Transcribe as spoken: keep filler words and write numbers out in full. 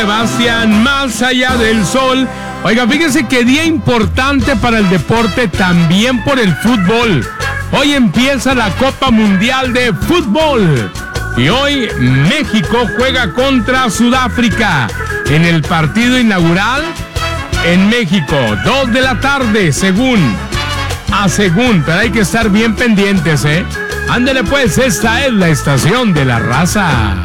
Sebastián, más allá del sol. Oiga, fíjense qué día importante para el deporte, también por el fútbol. Hoy empieza la Copa Mundial de Fútbol y hoy México juega contra Sudáfrica en el partido inaugural en México, dos de la tarde, según, a según, pero hay que estar bien pendientes, ¿eh? Ándele pues, esta es la estación de la raza.